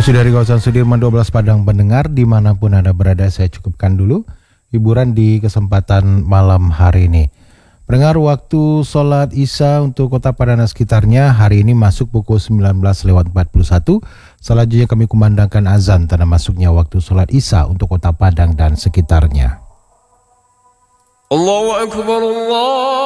Masih dari kawasan Sudirman 12 Padang pendengar, dimanapun Anda berada, saya cukupkan dulu hiburan di kesempatan malam hari ini. Pendengar, waktu sholat Isya untuk Kota Padang dan sekitarnya hari ini masuk pukul 19:41. Selanjutnya kami kumandangkan azan tanda masuknya waktu sholat Isya untuk Kota Padang dan sekitarnya. Allahu Akbar, Allah.